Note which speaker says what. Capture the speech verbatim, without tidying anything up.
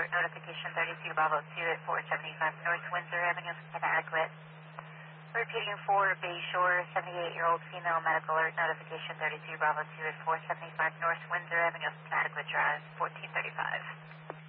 Speaker 1: Notification thirty-two Bravo two at four seventy-five North Windsor Avenue, inadequate. Repeating for Bayshore, seventy-eight-year-old female medical alert. Notification thirty-two Bravo two at four seventy-five North Windsor Avenue, inadequate drive, fourteen thirty-five.